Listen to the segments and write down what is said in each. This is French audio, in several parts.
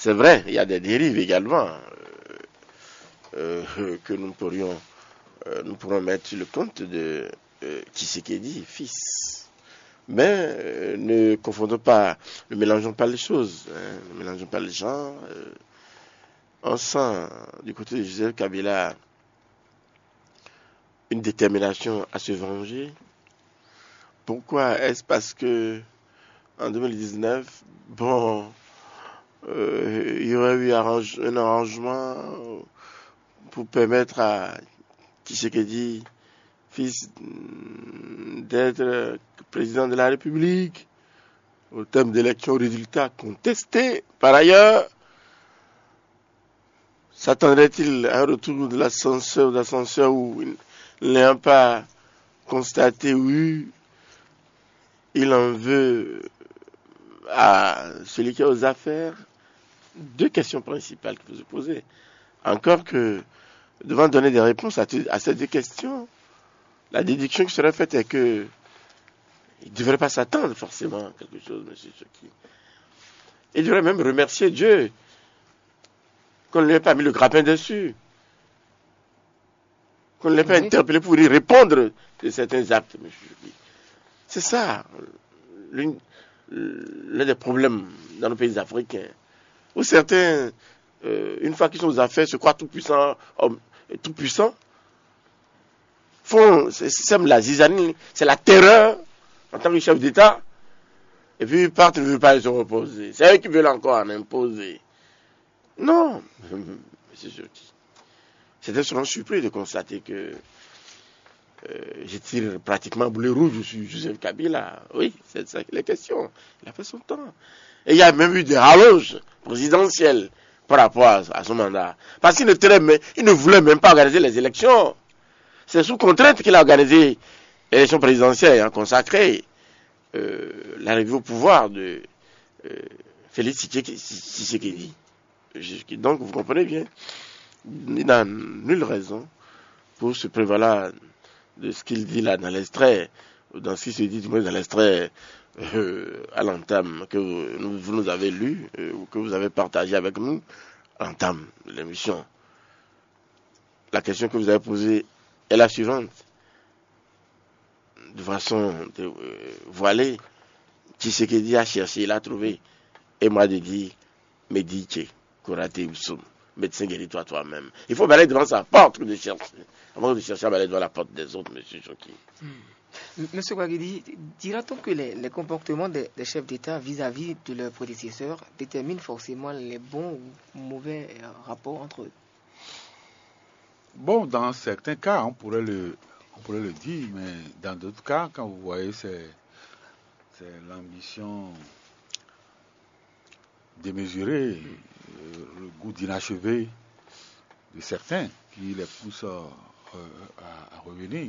C'est vrai, il y a des dérives également que nous pourrons mettre sur le compte de Tshisekedi, fils. Mais ne confondons pas, ne mélangeons pas les choses, hein, ne mélangeons pas les gens. On sent du côté de Joseph Kabila une détermination à se venger. Pourquoi? Est-ce parce que en 2019, il y aurait eu un arrangement pour permettre à Tshisekedi, fils, d'être président de la République, au terme d'élections, résultats contestés. Par ailleurs, s'attendrait-il à un retour de l'ascenseur où il n'a pas constaté, oui, il en veut à celui qui est aux affaires? Deux questions principales qu'il faut se poser. Encore que, devant donner des réponses à ces deux questions, la déduction qui serait faite est que il ne devrait pas s'attendre forcément à quelque chose, M. Choki. Il devrait même remercier Dieu qu'on ne lui ait pas mis le grappin dessus, qu'on ne l'ait pas interpellé pour y répondre de certains actes, M. Choki. C'est ça, l'un des problèmes dans nos pays africains, où certains, une fois qu'ils sont aux affaires, se croient tout puissants, tout puissants, sèment la zizanie, c'est la terreur en tant que chef d'État, et puis ils partent, ils ne veulent pas se reposer. C'est eux qui veulent encore en imposer. Non, monsieur Choki. J'étais souvent surpris de constater que je tire pratiquement boulet rouge sur Joseph Kabila. Oui, c'est ça qu'il est question. Il a fait son temps. Et il y a même eu des rallonges présidentielles par rapport à son mandat. Parce qu'il ne voulait même pas organiser les élections. C'est sous contrainte qu'il a organisé l'élection présidentielle, consacré l'arrivée au pouvoir de Félix Tshisekedi. Donc, vous comprenez bien, il n'a nulle raison pour se prévaloir de ce qu'il dit là dans l'extrait, dans ce qui se dit du moins dans l'extrait à l'entame que vous nous avez lu, ou que vous avez partagé avec nous, à l'entame de l'émission. La question que vous avez posée est la suivante. De façon voilée, Tshisekedi a cherché, il a trouvé, et moi de dire, médite, Koraté Oussoum, médecin guéris-toi toi-même. Il faut aller devant sa porte de chercher, avant de chercher à aller devant la porte des autres, M. Choki. Monsieur Ouaguedi, dira-t-on que les comportements des chefs d'État vis-à-vis de leurs prédécesseurs déterminent forcément les bons ou mauvais rapports entre eux? Bon, dans certains cas, on pourrait le dire, mais dans d'autres cas, quand vous voyez, c'est l'ambition démesurée, le goût d'inachevé de certains qui les poussent à revenir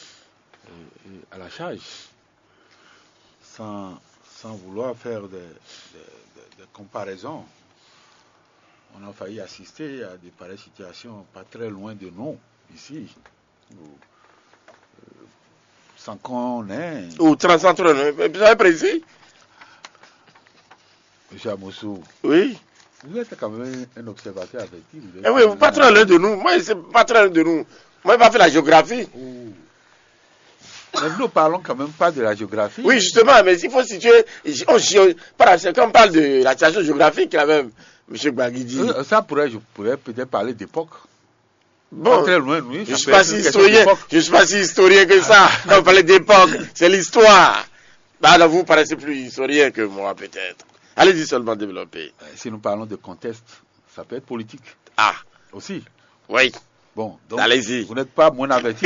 à la charge, sans vouloir faire des comparaisons. On a failli assister à des pareilles situations pas très loin de nous, ici, sans qu'on ait... Ou transcentre, vous avez précis? Monsieur Amoussou. Oui. Vous êtes quand même un observateur averti. Eh oui, pas très loin de nous. Moi, c'est pas très loin de nous. Moi, je n'ai pas fait la géographie. Mais nous parlons quand même pas de la géographie. Oui, justement, mais il faut situer... Quand on parle de la situation géographique, quand même, M. Gbagidi... Ça je pourrais peut-être parler d'époque. Bon, pas très loin, oui, je ne suis pas si historien que ça. Quand on parlait d'époque, c'est l'histoire. Bah, vous paraissez plus historien que moi, peut-être. Allez-y seulement développer. Si nous parlons de contexte, ça peut être politique. Ah. Aussi. Oui. Bon, donc, allez-y. Vous n'êtes pas moins averti.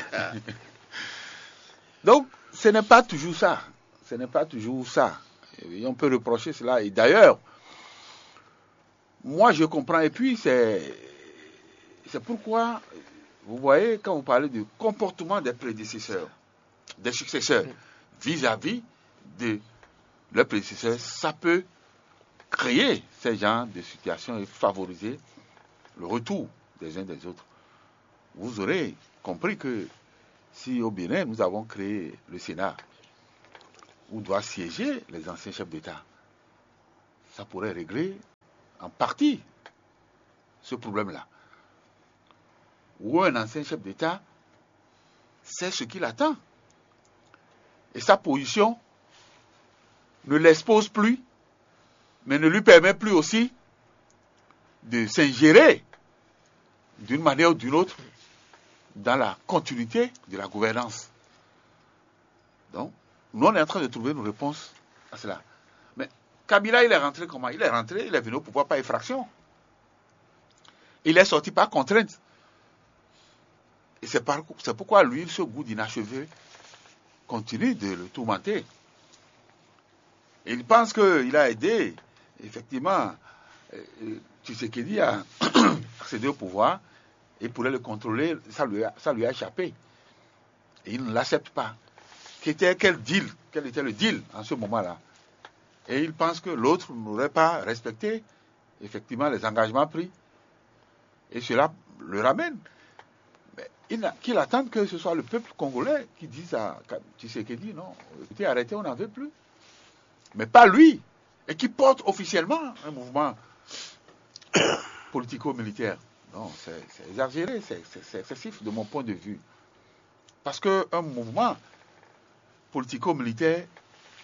Donc, ce n'est pas toujours ça. Ce n'est pas toujours ça. Et on peut reprocher cela. Et d'ailleurs, moi je comprends. Et puis, c'est pourquoi, vous voyez, quand vous parlez du comportement des prédécesseurs, des successeurs, vis-à-vis de leurs prédécesseurs, ça peut créer ces genres de situations et favoriser le retour des uns des autres. Vous aurez compris que si au Bénin, nous avons créé le Sénat, où doivent siéger les anciens chefs d'État, ça pourrait régler en partie ce problème-là. Où un ancien chef d'État sait ce qu'il attend. Et sa position ne l'expose plus, mais ne lui permet plus aussi de s'ingérer d'une manière ou d'une autre dans la continuité de la gouvernance. Donc, nous, on est en train de trouver une réponse à cela. Mais Kabila, il est rentré comment? Il est venu au pouvoir par effraction. Il est sorti par contrainte. Et c'est pourquoi lui, ce goût d'inachevé continue de le tourmenter. Et il pense qu'il a aidé, effectivement, Tshisekedi à accéder au pouvoir et pourrait le contrôler, ça lui a échappé. Et il ne l'accepte pas. Quel était le deal en ce moment-là? Et il pense que l'autre n'aurait pas respecté, effectivement, les engagements pris. Et cela le ramène. Qu'il attende que ce soit le peuple congolais qui dise à Tshisekedi, non, écoutez, arrêtez, on n'en veut plus. Mais pas lui, et qui porte officiellement un mouvement politico-militaire. Non, c'est exagéré, c'est excessif de mon point de vue. Parce qu'un mouvement politico-militaire,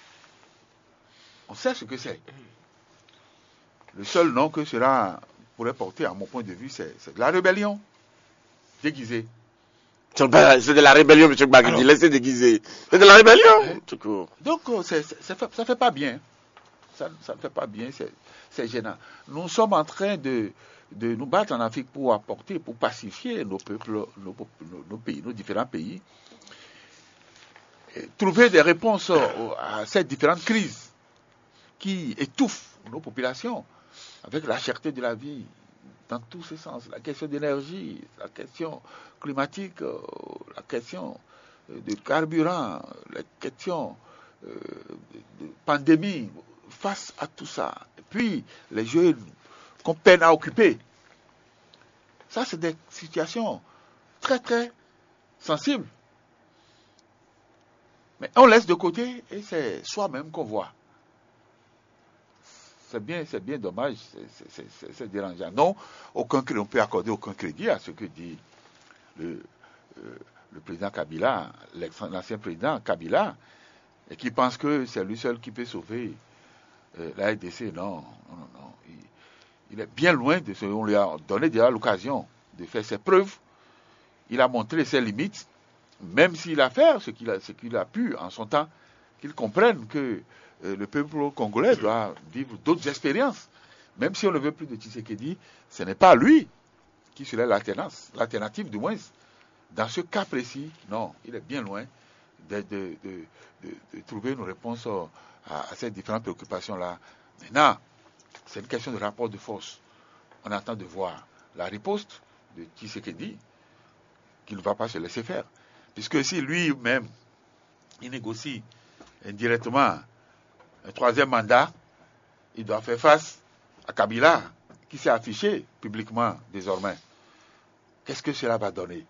on sait ce que c'est. Le seul nom que cela pourrait porter, à mon point de vue, c'est de la rébellion déguisée. C'est de la rébellion, M. Gbagidi, laissez déguiser. C'est de la rébellion, tout court. Donc, ça ne fait pas bien. Ça ne fait pas bien, c'est gênant. Nous sommes en train de nous battre en Afrique pour pacifier nos peuples, nos pays, nos différents pays. Et trouver des réponses à ces différentes crises qui étouffent nos populations avec la cherté de la vie dans tous ces sens. La question d'énergie, la question climatique, la question de carburant, la question de pandémie, face à tout ça. Et puis, les jeunes qu'on peine à occuper. Ça, c'est des situations très, très sensibles. Mais on laisse de côté et c'est soi-même qu'on voit. C'est bien dommage, c'est dérangeant. Non, on ne peut accorder aucun crédit à ce que dit le président Kabila, l'ancien président Kabila, et qui pense que c'est lui seul qui peut sauver la RDC. Non. Il est bien loin de ce. On lui a donné déjà l'occasion de faire ses preuves. Il a montré ses limites, même s'il a fait ce qu'il a pu en son temps, qu'il comprenne que le peuple congolais doit vivre d'autres expériences. Même si on ne veut plus de Tshisekedi, ce n'est pas lui qui serait l'alternative du moins. Dans ce cas précis, non, il est bien loin de trouver une réponse à ces différentes préoccupations-là. Maintenant, c'est une question de rapport de force. On attend de voir la riposte de Tshisekedi, qui ne va pas se laisser faire. Puisque si lui-même, il négocie indirectement un troisième mandat, il doit faire face à Kabila, qui s'est affiché publiquement désormais. Qu'est-ce que cela va donner?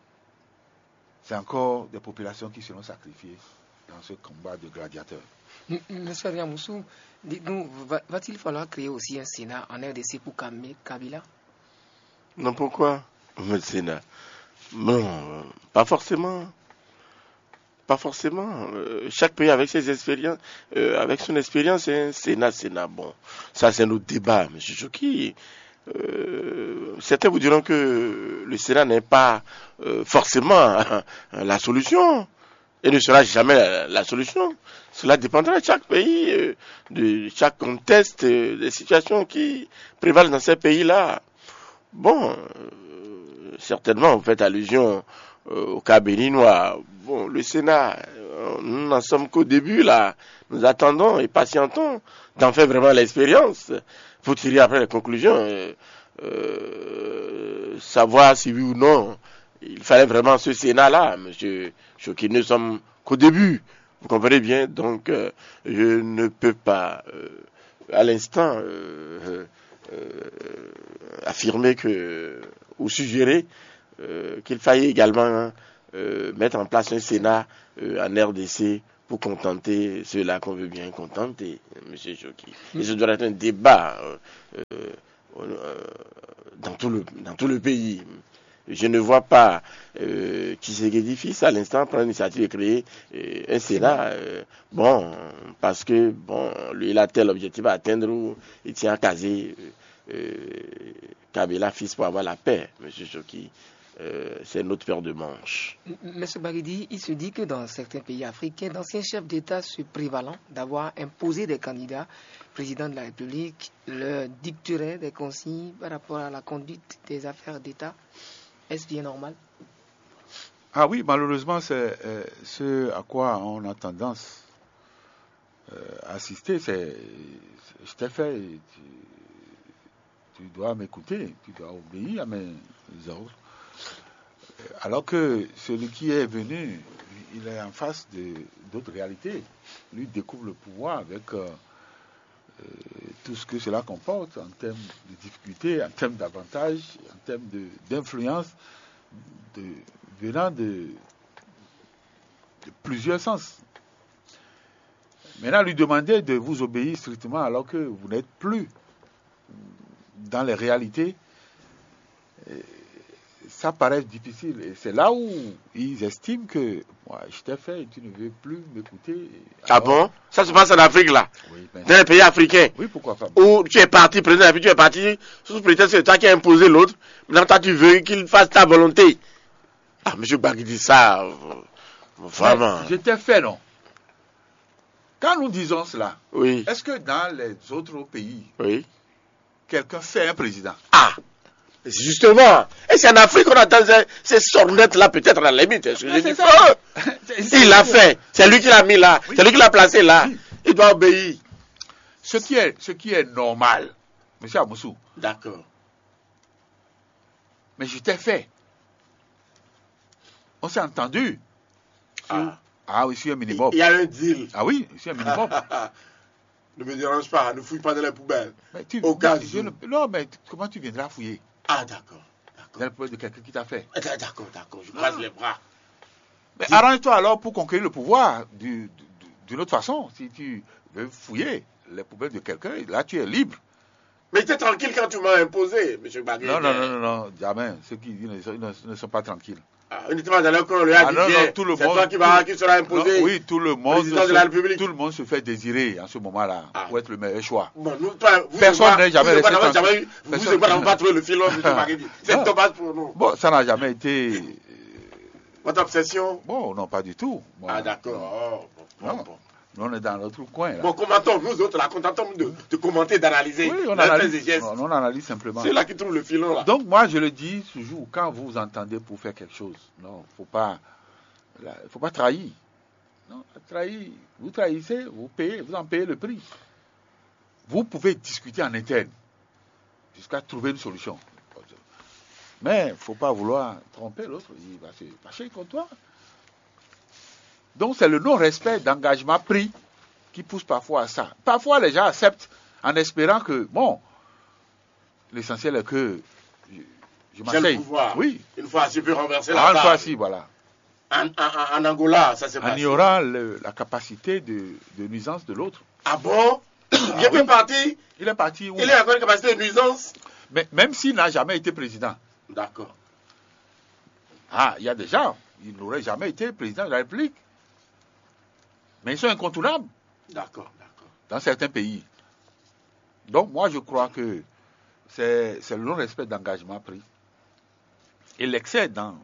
C'est encore des populations qui seront sacrifiées dans ce combat de gladiateurs. Monsieur Adrian-Moussou, dites-nous, va-t-il falloir créer aussi un Sénat en RDC pour calmer Kabila? Non, pourquoi le Sénat? Non, pas forcément. Pas forcément. Chaque pays avec ses expériences, avec son expérience, c'est un Sénat. Bon, ça c'est notre débat, M. Choki. Certains vous diront que le Sénat n'est pas forcément la solution et ne sera jamais la solution. Cela dépendra de chaque pays, de chaque contexte, des situations qui prévalent dans ces pays-là. Bon, certainement, vous faites allusion au cas béninois. Bon, le Sénat, nous n'en sommes qu'au début, là. Nous attendons et patientons d'en faire vraiment l'expérience. Faut tirer après les conclusions. Savoir si oui ou non, il fallait vraiment ce Sénat-là, monsieur Choki. Nous ne sommes qu'au début. Vous comprenez bien? Donc, je ne peux pas, à l'instant, affirmer ou suggérer qu'il faille également mettre en place un Sénat en RDC pour contenter ceux-là qu'on veut bien contenter, M. Choki. Et ce doit être un débat dans tout le pays. Je ne vois pas Tshisekedi fils à l'instant prendre l'initiative de créer un Sénat. Parce que lui il a tel objectif à atteindre où il tient à caser Kabila fils pour avoir la paix, M. Choki. C'est notre paire de manches. Monsieur Bagidi, il se dit que dans certains pays africains, d'anciens chefs d'État se prévalant d'avoir imposé des candidats président de la République leur dicteraient des consignes par rapport à la conduite des affaires d'État. Est-ce bien normal? Ah oui, malheureusement, c'est ce à quoi on a tendance à assister. Je t'ai fait, tu dois m'écouter, tu dois obéir à mes ordres. Alors que celui qui est venu, il est en face d'autres réalités. Lui découvre le pouvoir avec tout ce que cela comporte en termes de difficultés, en termes d'avantages, en termes d'influence, venant de plusieurs sens. Maintenant, lui demander de vous obéir strictement alors que vous n'êtes plus dans les réalités, ça paraît difficile. Et c'est là où ils estiment que moi, je t'ai fait et tu ne veux plus m'écouter. Ah bon? Ça se passe en Afrique, là? Oui, dans les pays africains? Oui, pourquoi pas? Où tu es parti, président, et puis tu es parti sous prétexte que c'est toi qui as imposé l'autre. Maintenant, toi, tu veux qu'il fasse ta volonté. Ah, M. Bagui dit ça, vraiment. Mais je t'ai fait, non? Quand nous disons cela, oui. Est-ce que dans les autres pays, oui. quelqu'un fait un président? Ah! Justement, et c'est en Afrique qu'on attend ces sornettes-là, peut-être à la limite. Il l'a fait. C'est lui qui l'a mis là. Oui. C'est lui qui l'a placé là. Oui. Il doit obéir. Ce qui est normal, M. Amoussou. D'accord. Mais je t'ai fait. On s'est entendu. Ah oui, c'est un minimum. Il y a un deal. Ah oui, c'est un minimum. Ne me dérange pas, ne fouille pas dans les poubelles. Mais non, mais comment tu viendras fouiller? Ah, d'accord. Dans le pouvoir de quelqu'un qui t'a fait. D'accord, je croise les bras. Mais arrange-toi alors pour conquérir le pouvoir d'une autre façon. Si tu veux fouiller les poubelles de quelqu'un, là tu es libre. Mais t'es tranquille quand tu m'as imposé, M. Bagui. Non, jamais. Ceux qui ne sont pas tranquilles. Uniquement dans leur corps, c'est toi qui sera imposé. Oui, tout le monde. Président de la République. Tout le monde se fait désirer en ce moment-là pour être le meilleur choix. Bon, personne n'est jamais resté tranquille. Vous n'avez pas trouvé le filon, M. Bagui. C'est dommage pour nous. Bon, ça n'a jamais été. Votre obsession? Bon, non, pas du tout. Bon, d'accord. Bon. Nous, on est dans notre coin. Là. Bon, commentons, nous autres, là, contentons-nous de commenter, d'analyser. Oui, on analyse simplement. C'est là qui trouve le filon, là. Donc, moi, je le dis toujours, quand vous vous entendez pour faire quelque chose, non, faut pas trahir. Non, trahir, vous trahissez, vous en payez le prix. Vous pouvez discuter en interne jusqu'à trouver une solution. Mais il ne faut pas vouloir tromper l'autre, il va se fâcher contre toi. Donc c'est le non-respect d'engagement pris qui pousse parfois à ça. Parfois les gens acceptent en espérant que, bon, l'essentiel est que je m'asseye. Oui. Une fois assis, peut renverser la table. Une fois assis, voilà. En Angola, ça s'est passé. En ignorant la capacité de nuisance de l'autre. Ah bon? Il est parti? Il est parti où? Il a encore une capacité de nuisance? Mais même s'il n'a jamais été président. D'accord. Ah, il y a des gens, ils n'auraient jamais été président de la République. Mais ils sont incontournables. D'accord. Dans certains pays. Donc, moi, je crois que c'est le non-respect d'engagement pris. Et l'excès dans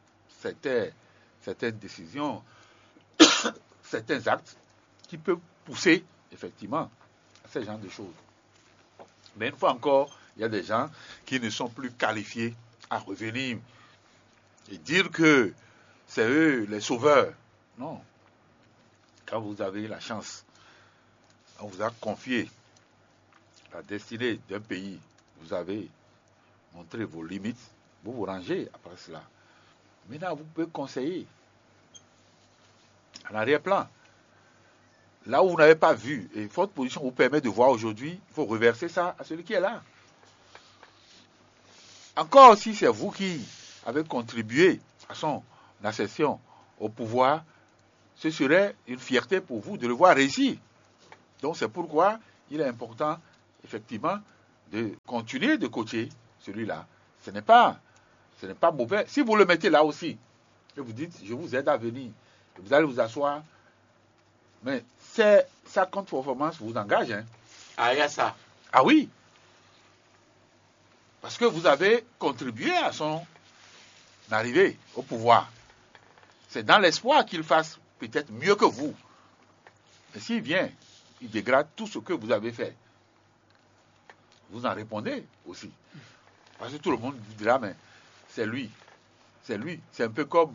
certaines décisions, certains actes qui peuvent pousser, effectivement, à ce genre de choses. Mais une fois encore, il y a des gens qui ne sont plus qualifiés à revenir et dire que c'est eux les sauveurs. Non. Quand vous avez la chance, on vous a confié la destinée d'un pays, vous avez montré vos limites, vous vous rangez après cela. Maintenant, vous pouvez conseiller en arrière-plan. Là où vous n'avez pas vu, et votre position vous permet de voir aujourd'hui, il faut reverser ça à celui qui est là. Encore si c'est vous qui avez contribué à son accession au pouvoir, ce serait une fierté pour vous de le voir réussir. Donc c'est pourquoi il est important, effectivement, de continuer de coacher celui-là. Ce n'est pas mauvais. Si vous le mettez là aussi, et vous dites, je vous aide à venir, vous allez vous asseoir, mais sa contre-performance vous engage. Hein. Ah, il y a ça. Ah oui. Parce que vous avez contribué à son arrivée au pouvoir. C'est dans l'espoir qu'il fasse peut-être mieux que vous. Et s'il vient, il dégrade tout ce que vous avez fait. Vous en répondez aussi. Parce que tout le monde vous dira, mais c'est lui. C'est lui. C'est un peu comme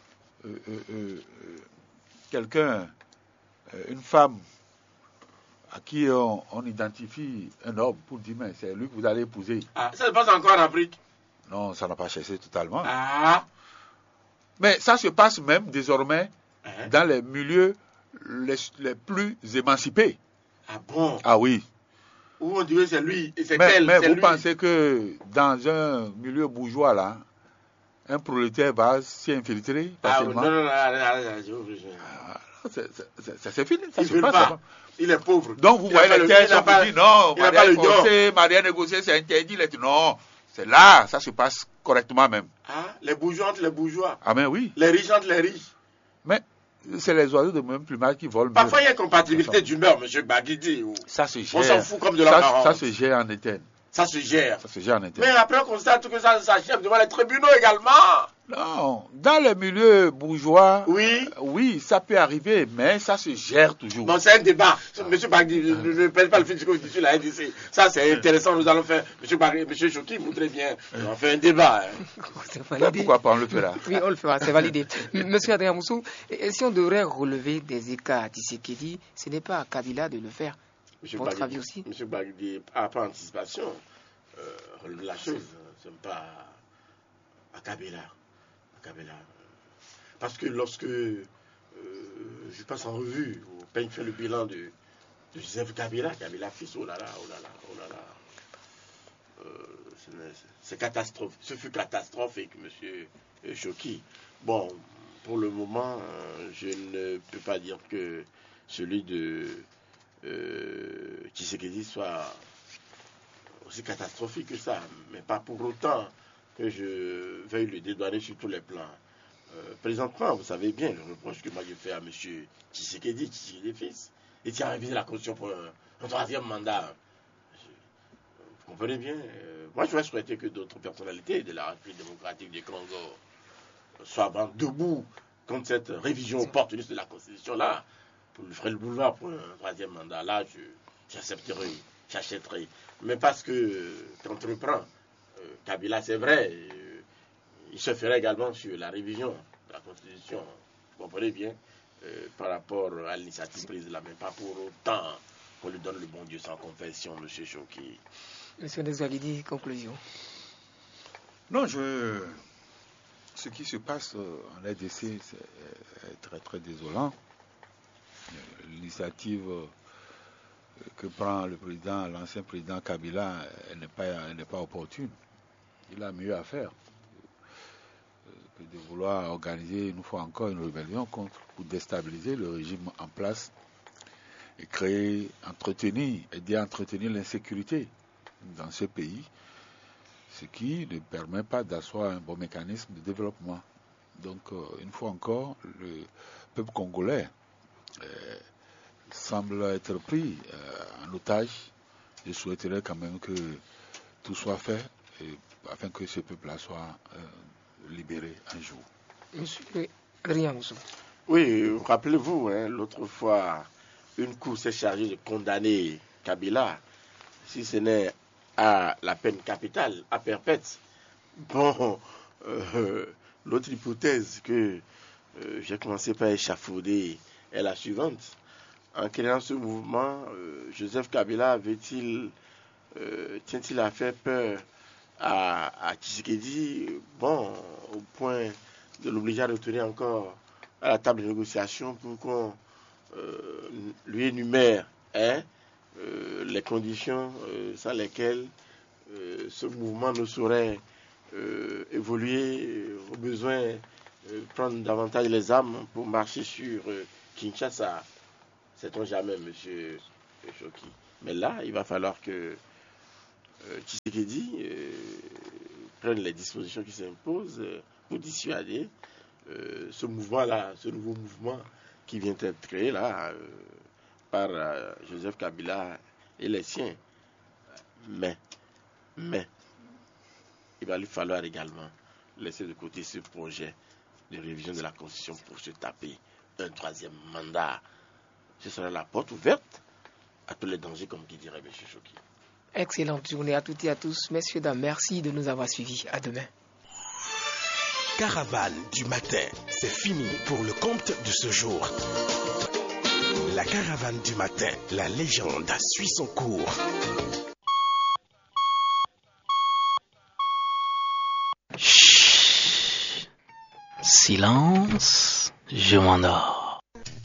quelqu'un, une femme à qui on identifie un homme pour dire, mais c'est lui que vous allez épouser. Ah, ça se passe encore en Afrique. Non, ça n'a pas cessé totalement. Ah. Mais ça se passe même désormais Hein? dans les milieux les plus émancipés. Ah bon? Ah oui. Où on dirait c'est lui et c'est Mais elle, c'est vous lui. pensez que dans un milieu bourgeois, là, un prolétaire va s'y infiltrer Ah facilement? non, arrête, Ça c'est fini. Ça il se veut passe. pas. Il est pauvre. Donc vous Il n'a voyez pas les le- thèses, il n'a on pas- vous dit non, il n'a pas le don. mariage négocié, c'est interdit. Non, c'est là, ça se passe correctement même. Ah, les bourgeois entre les bourgeois. Ah mais oui, Les riches entre les riches. mais c'est les oiseaux de même plumage qui volent. Parfois, il y a mieux. une compatibilité d'humeur, M. Baguidi. Ça se On gère. s'en fout comme de la parole. Ça se gère en interne. Ça se gère. Ça se gère en interne. Mais après, on constate que ça s'achève devant les tribunaux également. Non, dans les milieux bourgeois, Oui. oui, ça peut arriver, mais ça se gère toujours. Bon, c'est un débat. Monsieur Bagdi, ne perdez pas le fil que vous dites sur la RDC. Ça, c'est intéressant. Nous allons faire. Monsieur Bagdi, Monsieur Choki voudrait bien. On fait un débat. Hein. C'est validé. Pourquoi pas, on le fera. Oui, on le fera, c'est validé. Monsieur Adrien Moussou, si on devrait relever des écarts à Tshisekedi, ce n'est pas à Kabila de le faire. Monsieur Votre Bagdi, avis aussi? Monsieur Bagdi, pas anticipation. Relever la chose. C'est pas à Kabila. Parce que lorsque je passe en revue, au peigne fait le bilan de Joseph Kabila fils, oh là là. C'est catastrophe. Ce fut catastrophique, monsieur Choki. Bon, pour le moment, je ne peux pas dire que celui de Tshisekedi soit aussi catastrophique que ça, mais pas pour autant que je veuille le dédouaner sur tous les plans. Présentement, vous savez bien le reproche que moi je fais à M. Tshisekedi fils, et qui a révisé la Constitution pour un troisième mandat. Vous comprenez bien. Moi, je vais souhaiter que d'autres personnalités de la République démocratique du Congo soient debout contre cette révision opportuniste de la Constitution-là, pour lui faire le boulevard pour un troisième mandat. Là, j'accepterai, j'achèterai. Mais parce que qu'entreprend Kabila, c'est vrai, il se ferait également sur la révision de la Constitution, vous comprenez bien, par rapport à l'initiative prise là, mais pas pour autant qu'on lui donne le bon Dieu sans confession, M. Choki. Monsieur Desalidi, conclusion. Non, ce qui se passe en RDC, c'est très très désolant. L'initiative que prend le président, l'ancien président Kabila, elle n'est pas opportune. Il a mieux à faire que de vouloir organiser une fois encore une rébellion pour déstabiliser le régime en place et aider à entretenir l'insécurité dans ce pays, ce qui ne permet pas d'asseoir un bon mécanisme de développement. Donc, une fois encore, le peuple congolais semble être pris en otage. Je souhaiterais quand même que tout soit fait afin que ce peuple-là soit libéré un jour. Monsieur Adrien Moussou. Oui, rappelez-vous, hein, l'autre fois, une cour s'est chargée de condamner Kabila, si ce n'est à la peine capitale, à perpète. Bon, l'autre hypothèse que j'ai commencé par échafauder est la suivante. En créant ce mouvement, Joseph Kabila tient-il à faire peur à Tshisekedi, bon, au point de l'obliger à retourner encore à la table de négociation pour qu'on lui énumère les conditions sans lesquelles ce mouvement ne saurait évoluer aux besoins prendre davantage les armes pour marcher sur Kinshasa. Sait-on jamais, monsieur Choki. Mais là, il va falloir que Tshisekedi prenne les dispositions qui s'imposent pour dissuader ce mouvement-là, ce nouveau mouvement qui vient d'être créé là par Joseph Kabila et les siens. Mais, il va lui falloir également laisser de côté ce projet de révision de la Constitution pour se taper un troisième mandat. Ce sera la porte ouverte à tous les dangers, comme qui dirait M. Choki. Excellente journée à toutes et à tous. Messieurs, dames, merci de nous avoir suivis. À demain. Caravane du matin, c'est fini pour le compte de ce jour. La caravane du matin, la légende a suivi son cours. Chut. Silence, je m'endors.